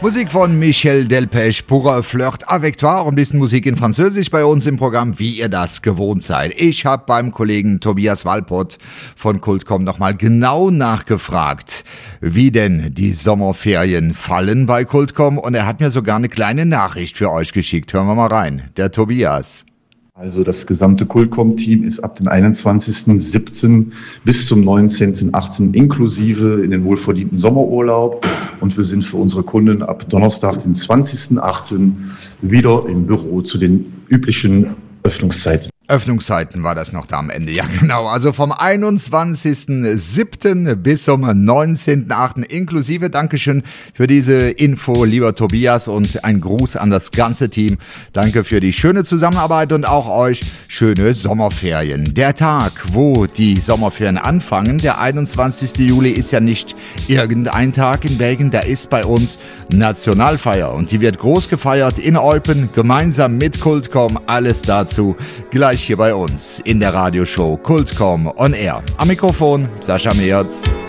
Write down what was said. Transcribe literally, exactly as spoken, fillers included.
Musik von Michel Delpech, Pour un Flirt avec toi, und ein bisschen Musik in Französisch bei uns im Programm, wie ihr das gewohnt seid. Ich habe beim Kollegen Tobias Walpott von Kultcom nochmal genau nachgefragt, wie denn die Sommerferien fallen bei Kultcom, und er hat mir sogar eine kleine Nachricht für euch geschickt. Hören wir mal rein. Der Tobias. Also das gesamte Kultcom-Team ist ab dem einundzwanzigsten siebten bis zum neunzehnten achten inklusive in den wohlverdienten Sommerurlaub, und wir sind für unsere Kunden ab Donnerstag, den zwanzigsten achten wieder im Büro zu den üblichen Öffnungszeiten. Öffnungszeiten war das noch da am Ende, ja genau. Also vom einundzwanzigsten siebten bis zum neunzehnten achten inklusive. Dankeschön für diese Info, lieber Tobias, und ein Gruß an das ganze Team. Danke für die schöne Zusammenarbeit und auch euch schöne Sommerferien. Der Tag, wo die Sommerferien anfangen, der einundzwanzigsten Juli, ist ja nicht irgendein Tag in Belgien, der ist bei uns Nationalfeier, und die wird groß gefeiert in Eupen, gemeinsam mit Kultcom. Alles dazu gleich hier bei uns in der Radioshow Kultcom on Air. Am Mikrofon Sascha Meerz.